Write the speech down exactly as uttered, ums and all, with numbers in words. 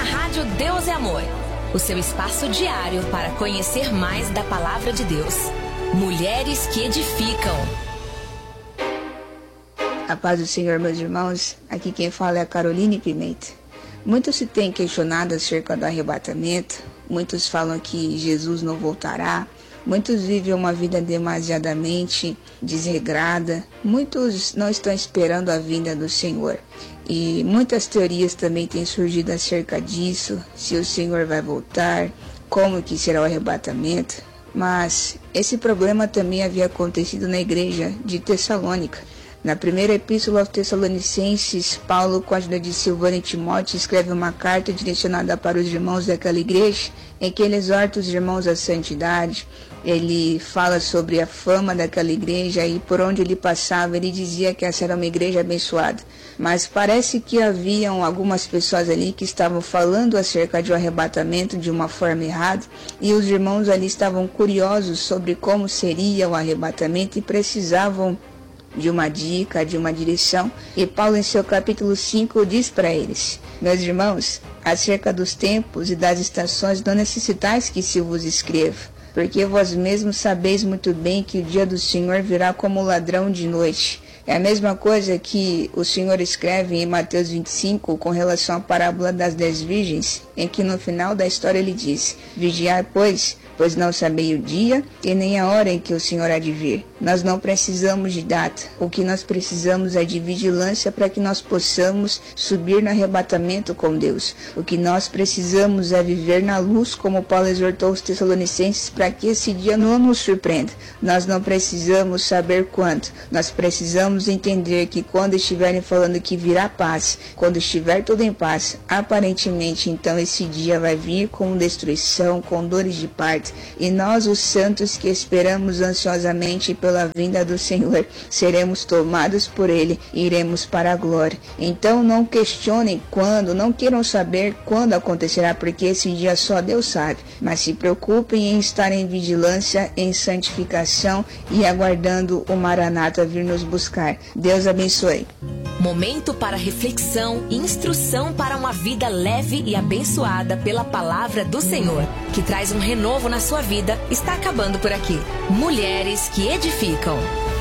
Rádio Deus é Amor, o seu espaço diário para conhecer mais da Palavra de Deus. Mulheres que edificam. A paz do Senhor, meus irmãos. Aqui quem fala é a Caroline Pimenta. Muitos se têm questionado acerca do arrebatamento. Muitos falam que Jesus não voltará. Muitos vivem uma vida demasiadamente desregrada. Muitos não estão esperando a vinda do Senhor. E muitas teorias também têm surgido acerca disso. Se o Senhor vai voltar, como que será o arrebatamento. Mas esse problema também havia acontecido na igreja de Tessalônica. Na primeira epístola aos Tessalonicenses, Paulo, com a ajuda de Silvano e Timóteo, escreve uma carta direcionada para os irmãos daquela igreja, em que ele exorta os irmãos à santidade. Ele fala sobre a fama daquela igreja e por onde ele passava, ele dizia que essa era uma igreja abençoada. Mas parece que haviam algumas pessoas ali que estavam falando acerca de um arrebatamento de uma forma errada, e os irmãos ali estavam curiosos sobre como seria o arrebatamento e precisavam de uma dica, de uma direção. E Paulo, em seu capítulo cinco, diz para eles: meus irmãos, acerca dos tempos e das estações não necessitais que se vos escreva, porque vós mesmos sabeis muito bem que o dia do Senhor virá como ladrão de noite. É a mesma coisa que o Senhor escreve em Mateus vinte e cinco com relação à parábola das dez virgens, em que no final da história ele diz: vigiai, pois, pois não sabei o dia e nem a hora em que o Senhor há de vir. Nós não precisamos de data. O que nós precisamos é de vigilância para que nós possamos subir no arrebatamento com Deus. O que nós precisamos é viver na luz, como Paulo exortou os Tessalonicenses, para que esse dia não nos surpreenda. Nós não precisamos saber quanto. Nós precisamos entender que quando estiverem falando que virá paz, quando estiver tudo em paz, aparentemente então esse dia vai vir com destruição, com dores de parto. E nós, os santos que esperamos ansiosamente pela vinda do Senhor, seremos tomados por Ele e iremos para a glória. Então não questionem quando, não queiram saber quando acontecerá, porque esse dia só Deus sabe. Mas se preocupem em estar em vigilância, em santificação e aguardando o Maranata vir nos buscar. Deus abençoe. Momento para reflexão e instrução para uma vida leve e abençoada pela palavra do Senhor, que traz um renovo na sua vida, está acabando por aqui. Mulheres que edificam.